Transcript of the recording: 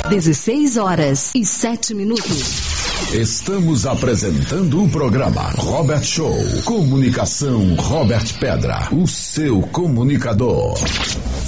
16h07. Estamos apresentando o programa Robert Show. Comunicação Robert Pedra, o seu comunicador.